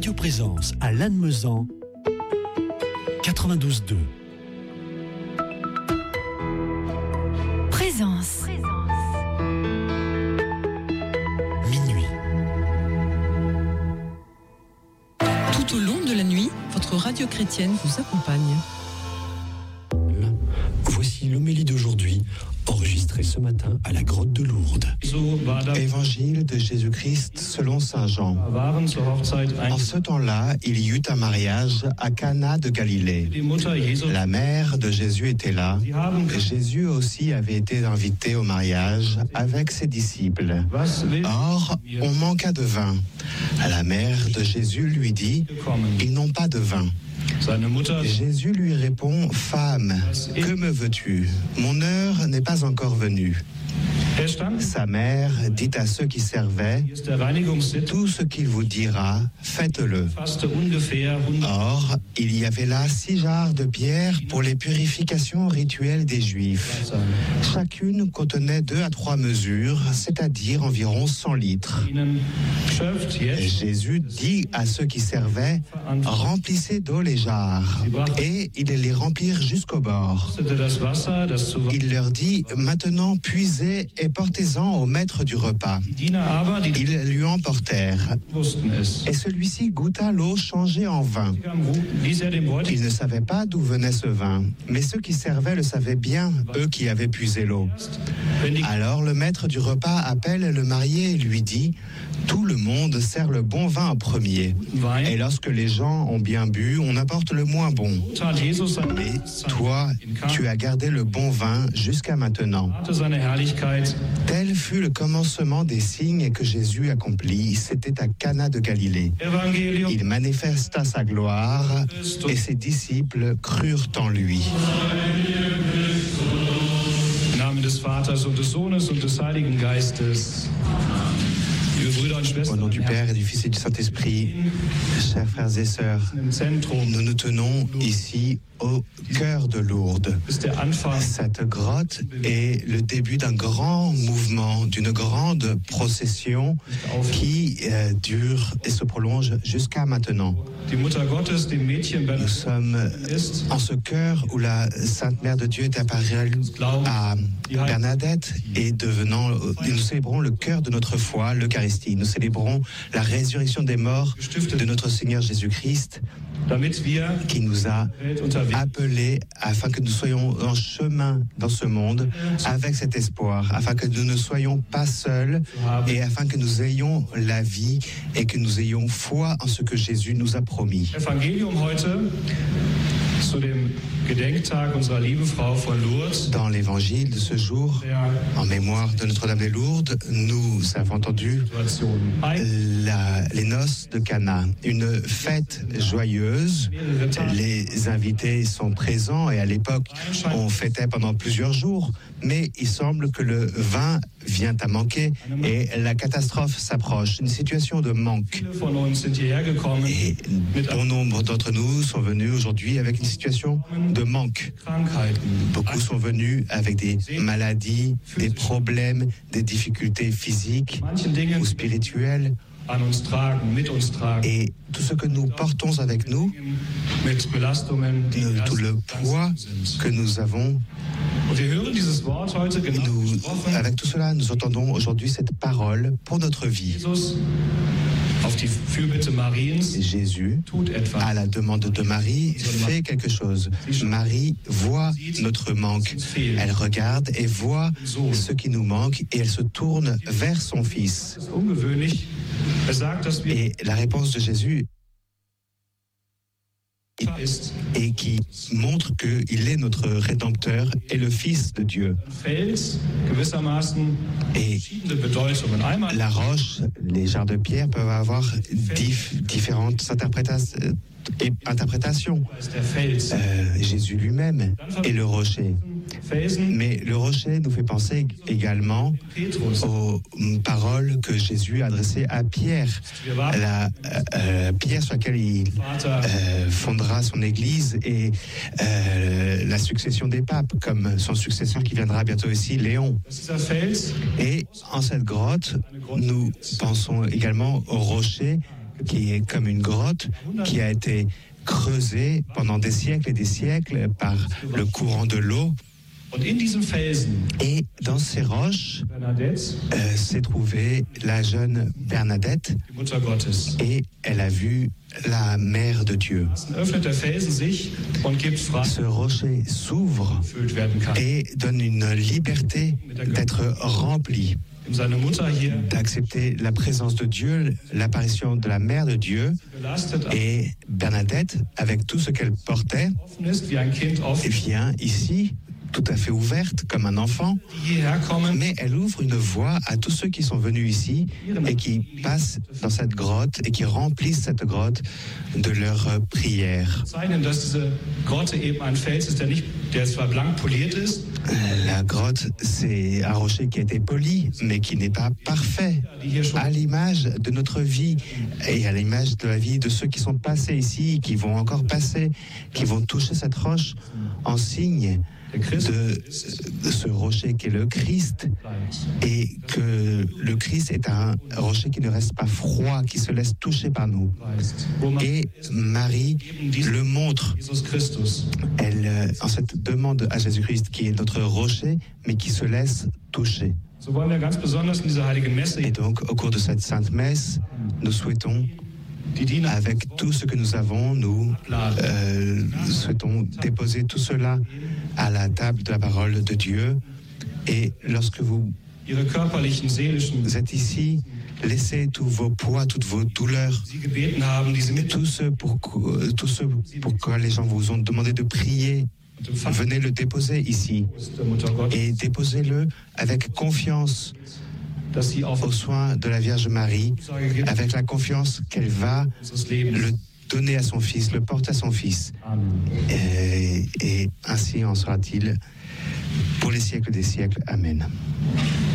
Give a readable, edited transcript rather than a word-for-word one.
Radio Présence à Lannemezan, 92.2. Présence. Minuit. Tout au long de la nuit, votre radio chrétienne vous accompagne. Voici l'homélie d'aujourd'hui, enregistrée ce matin à la grotte de Lourdes. Évangile de Jésus-Christ selon saint Jean. En ce temps-là, il y eut un mariage à Cana de Galilée. La mère de Jésus était là. Jésus aussi avait été invité au mariage avec ses disciples. Or, on manqua de vin. La mère de Jésus lui dit, « Ils n'ont pas de vin. » Jésus lui répond, « Femme, que me veux-tu ? Mon heure n'est pas encore venue. » Sa mère dit à ceux qui servaient, « Tout ce qu'il vous dira, faites-le. » Or, il y avait là 6 jarres de pierre pour les purifications rituelles des Juifs. Chacune contenait 2 à 3 mesures, c'est-à-dire environ 100 litres. Jésus dit à ceux qui servaient, « Remplissez d'eau les jarres. » Et ils les remplirent jusqu'au bord. Il leur dit, « Maintenant puisez et portez-en au maître du repas. » Ils lui emportèrent. Et celui-ci goûta l'eau changée en vin. Il ne savait pas d'où venait ce vin, mais ceux qui servaient le savaient bien, eux qui avaient puisé l'eau. Alors le maître du repas appelle le marié et lui dit, « Tout le monde sert le bon vin en premier. Et lorsque les gens ont bien bu, on apporte le moins bon. Mais toi, tu as gardé le bon vin jusqu'à maintenant. » Tel fut le commencement des signes que Jésus accomplit. C'était à Cana de Galilée. Il manifesta sa gloire et ses disciples crurent en lui. Im Namen des Vaters und des Sohnes und des Heiligen Geistes. Au nom du Père et du Fils et du Saint-Esprit, chers frères et sœurs, nous nous tenons ici au cœur de Lourdes. Cette grotte est le début d'un grand mouvement, d'une grande procession qui dure et se prolonge jusqu'à maintenant. Nous sommes en ce cœur où la Sainte Mère de Dieu est apparue à Bernadette et nous célébrons le cœur de notre foi, l'Eucharistie. Nous célébrons la résurrection des morts de notre Seigneur Jésus-Christ qui nous a appelés afin que nous soyons en chemin dans ce monde avec cet espoir, afin que nous ne soyons pas seuls et afin que nous ayons la vie et que nous ayons foi en ce que Jésus nous a promis. Dans l'évangile de ce jour, en mémoire de Notre-Dame des Lourdes, nous avons entendu les noces de Cana, une fête joyeuse. Les invités sont présents et à l'époque, on fêtait pendant plusieurs jours, mais il semble que le vin vient à manquer et la catastrophe s'approche, une situation de manque. Et bon nombre d'entre nous sont venus aujourd'hui avec une situation de manque. Beaucoup sont venus avec des maladies, des problèmes, des difficultés physiques ou spirituelles. Et tout ce que nous portons avec nous, tout le poids que nous avons, avec tout cela, nous entendons aujourd'hui cette parole pour notre vie. Jésus, à la demande de Marie, fait quelque chose. Marie voit notre manque. Elle regarde et voit ce qui nous manque et elle se tourne vers son Fils. Et la réponse de Jésus et qui montre qu'il est notre Rédempteur et le Fils de Dieu. Et la roche, les jarres de pierre peuvent avoir différentes interprétations. Jésus lui-même est le rocher. Mais le rocher nous fait penser également aux paroles que Jésus a adressées à Pierre, la pierre sur laquelle il fondera son église et la succession des papes, comme son successeur qui viendra bientôt ici, Léon. Et en cette grotte, nous pensons également au rocher qui est comme une grotte qui a été creusée pendant des siècles et des siècles par le courant de l'eau. Und in diesem Felsen, Et dans ces roches Bernadette, s'est trouvée la jeune Bernadette die Mutter Gottes. et elle a vu la mère de Dieu. Dann öffnet der Felsen sich und gibt frei, Ce rocher s'ouvre gefüllt werden kann. et donne une liberté d'être rempli, Seine Mutter hier d'accepter la présence de Dieu, l'apparition de la mère de Dieu. belastet, Et Bernadette, avec tout ce qu'elle portait, offen ist, wie ein Kind offen, vient ici, tout à fait ouverte comme un enfant, die hierher kommen, mais elle ouvre une voie à tous ceux qui sont venus ici et qui passent dans cette grotte et qui remplissent cette grotte de leurs prières. zeigen, dass diese Grotte eben ein Fels ist, der zwar blank poliert ist, La grotte, c'est un rocher qui a été poli, mais qui n'est pas parfait, die hier schon à l'image de notre vie et à l'image de la vie de ceux qui sont passés ici, qui vont encore passer, qui vont toucher cette roche en signe de ce rocher qui est le Christ, bleibt. et que le Christ est un rocher qui ne reste pas froid, qui se laisse toucher par nous. Wo man Et Marie le montre. Jesus Christus Elle en fait demande à Jésus-Christ qui est notre rocher, mais qui se laisse toucher. So wollen wir ganz besonders in dieser heiligen Messe Et donc, au cours de cette sainte messe, nous souhaitons, die Diener avec tout ce que nous avons, nous souhaitons déposer tout cela à la table de la parole de Dieu. Et lorsque vous ihre körperlichen, seelischen, êtes ici, laissez tous vos poids, toutes vos douleurs, sie gebeten haben, die sie mit tout ce pourquoi les gens vous ont demandé de prier, venez le déposer ici. der Mutter Gottes, Et déposez-le avec confiance dass sie auf aux soins de la Vierge Marie, Zusage gibt, avec la confiance qu'elle va unseres Lebens. le donner à son Fils, le porter à son Fils. Amen. Et ainsi en sera-t-il pour les siècles des siècles. Amen.